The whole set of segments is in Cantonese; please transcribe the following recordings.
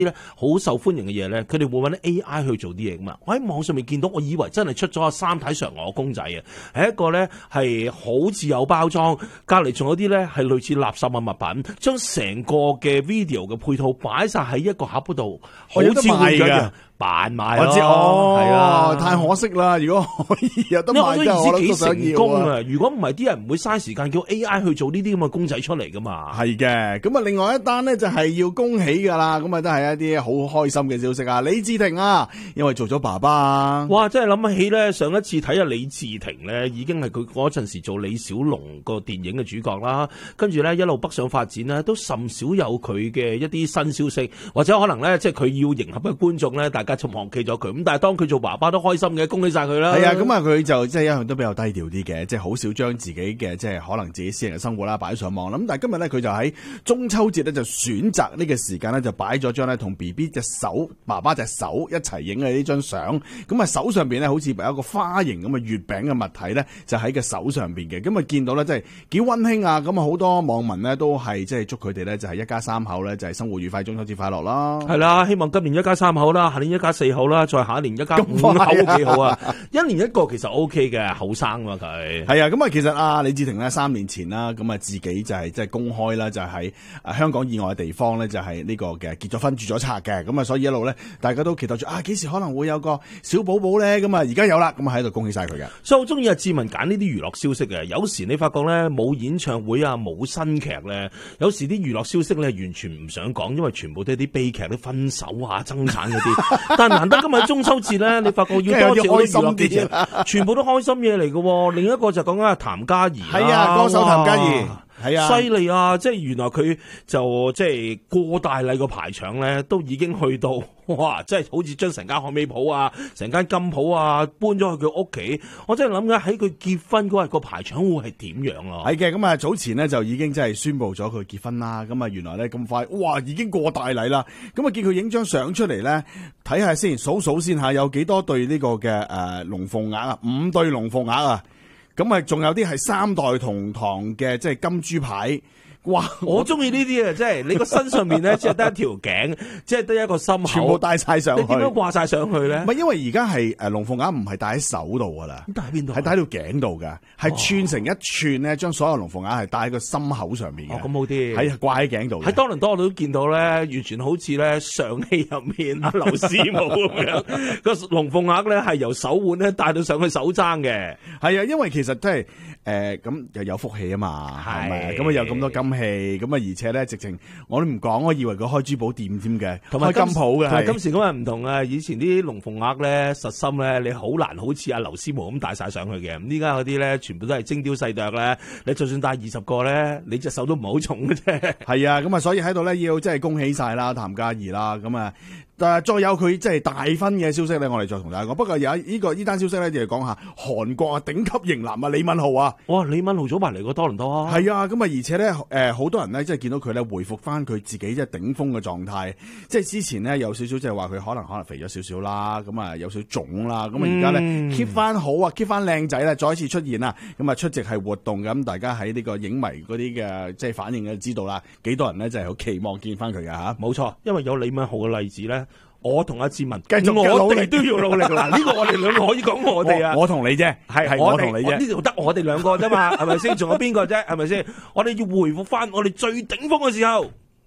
咧好受歡迎嘅嘢咧，佢哋會揾 AI 去做啲嘢噶嘛。我喺網上面見到，我以為真係出咗個三體嫦娥公仔啊，係一個咧係好似有包裝，隔離仲有啲咧係類似垃圾嘅物品，將成個嘅 video 嘅配套擺晒喺一個盒嗰度，好似會一樣扮賣咯。 我知係啊， 太可惜啦！如果可以有得賣， 因為我都唔知幾想成功啊！如果唔係，啲人唔會嘥時間叫 AI 去做呢啲咁嘅公仔出嚟噶嘛。 係嘅，咁啊，另外一單呢，就係要恭喜噶啦，咁啊都係一啲好開心嘅消息啊！李治廷啊，因為做咗爸爸啊！ 哇！真係諗起咧，上一次睇下李治廷咧，已經係佢嗰陣時做李小龍個電影嘅主角啦。跟住咧一路北上發展咧，都甚少有佢嘅一啲新消息，或者可能咧即係佢要迎合嘅觀眾咧，大家就忘記咗佢。咁但係當佢做爸爸都開心嘅，恭喜晒佢啦！ 係啊，咁啊佢就即係一向都比較低調啲嘅，即係好少將自己嘅即係可能自己私人嘅生活啦擺上網啦。咁但係今日咧佢就喺中秋節咧就選擇呢個時間咧就擺咗張咧同 BB 隻手、爸爸隻手一齊影嘅呢張相。咁啊手上邊咧好似有一個花形咁嘅月餅嘅物體咧就喺個手上邊嘅。咁啊見到咧即係幾溫馨啊！咁啊好多網民咧都係即係祝佢哋咧就係一家三口咧就係生活愉快，中秋節快樂啦！ 係啦，希望今年一家三口啦，下年一家四口啦，再下一年一家五口都幾好啊！一年一個其實 OK 嘅，後生嘛佢。 係啊，咁啊其實李治廷咧3年前啦，咁啊自己就係即係公開啦，就喺香港以外嘅地方咧就係呢個嘅結咗婚註咗冊嘅，咁啊所以一路咧大家都期待住幾時可能會有個小寶寶咧，咁啊而家有啦，咁啊喺度恭喜晒佢嘅。 所以我中意志文揀呢啲娛樂消息嘅，有時你發覺咧冇演唱會啊冇新劇咧，有時啲娛樂消息咧完全唔想講，因為全部都係啲悲劇、啲分手啊、爭產嗰啲。但係難得今日中秋節咧，你發覺要多謝啲娛樂記者，全部都開心嘢嚟嘅。另一個就講緊阿譚嘉儀， 係啊，歌手譚嘉儀。係啊， 犀利啊！即係原來佢就即係過大禮個排場咧，都已經去到哇！即係好似將成間海味鋪啊、成間金鋪啊搬咗去佢屋企。我真係諗緊喺佢結婚嗰日個排場會係點樣咯？ 係嘅，咁啊早前呢，就已經即係宣布咗佢結婚啦。咁啊原來咧咁快，哇已經過大禮啦。咁啊見佢影張相出嚟咧，睇下先，數先下有幾多對呢個嘅龍鳳鈪啊，5對龍鳳鈪啊。咁啊，仲有啲係3代同堂嘅，即係金豬牌。哇！ 我中意呢啲啊，即係你個身上面咧，只係得一條頸，只係得一個心口， 全部戴晒上去。 你點樣掛晒上去咧？ 唔係，因為而家係龍鳳鈪唔係戴喺手度噶啦， 戴喺邊度？ 係戴喺條頸度噶，係串成一串咧，將所有龍鳳鈪係戴喺個心口上面嘅。 咁好啲， 係掛喺頸度。 喺多倫多我都見到咧，完全好似咧上戲入面阿劉師母咁樣，個龍鳳鈪咧係由手腕咧戴到上去手踭嘅。 係啊，因為其實真係咁又有福氣啊嘛，係咪？咁啊有咁多金器，咁啊而且咧直情我都唔講，我以為佢開珠寶店添嘅，同埋金鋪嘅。 同埋今時今日唔同啊！以前啲龍鳳鈪咧實心咧，你好難好似阿劉思慕咁戴晒上去嘅。咁依家嗰啲咧，全部都係精雕細琢咧。你就算戴20個咧，你隻手都唔係好重嘅啫。 係啊，咁啊，所以喺度咧要真係恭喜晒啦，譚嘉儀啦，咁啊。再有佢即係大婚嘅消息咧，我哋再同大家講。不過有呢單消息咧，就係講下韓國頂級型男李敏浩啊！ 哇，李敏浩早埋嚟過多倫多啊！ 係啊，咁啊，而且咧好多人咧即係見到佢咧回復翻佢自己即係頂峰嘅狀態。即係之前咧有少少即係話佢可能肥咗少少啦，咁啊有少少腫啦，咁啊而家咧 keep 翻好啊 ，keep 翻靚仔啦，再一次出現啦，咁啊出席係活動咁，大家喺呢個影迷嗰啲嘅即係反應就知道啦，幾多人咧就係好期望見翻佢㗎嚇。 冇錯，因為有李敏浩嘅例子咧。我同阿志文繼續我哋都要努力嗱，呢個我哋兩個可以講我哋啊， 我同你啫，係我同你啫， 呢度得我哋兩個啫嘛，係咪先？仲有邊個啫？係咪先？我哋要回復翻我哋最頂峰嘅時候。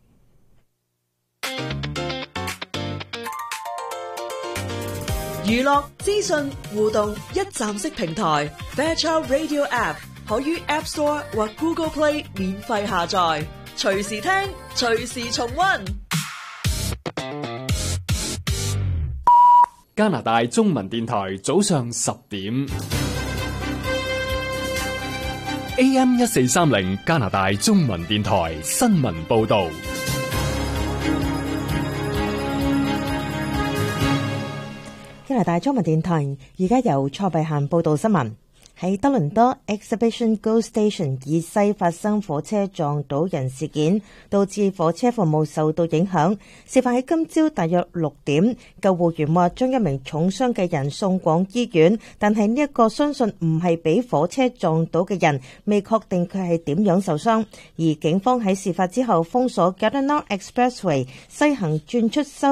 娛樂資訊互動一站式平台 Fairchild Radio App 可於 App Store 或 Google Play 免費下載，隨時聽，隨時重溫。 加拿大中文電台早上10點 AM 1430加拿大中文電台新聞報道。 加拿大中文電台而家由蔡慧嫻報道新聞。 喺多倫多 Exhibition GO Station 以西發生火車撞到人事件，導致火車服務受到影響。事發喺今朝大約6點，救護員話將一名重傷嘅人送往醫院，但係呢一個相信唔係俾火車撞到嘅人，未確定佢係點樣受傷。而警方喺事發之後封鎖 Gatineau Expressway 西行轉出修